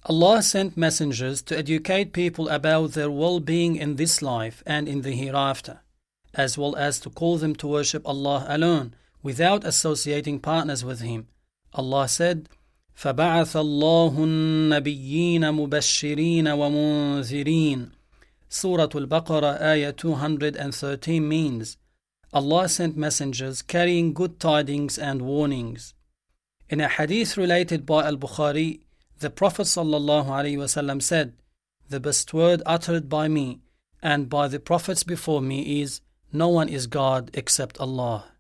Allah sent messengers to educate people about their well-being in this life and in the hereafter, as well as to call them to worship Allah alone, without associating partners with Him. Allah said, فَبَعَثَ اللَّهُ النَّبِيِّينَ مُبَشِّرِينَ وَمُنذِرِينَ. Surah Al-Baqarah, Ayah 213 means, Allah sent messengers carrying good tidings and warnings. In a hadith related by Al-Bukhari, the Prophet ﷺ said, "The best word uttered by me and by the prophets before me is, no one is God except Allah."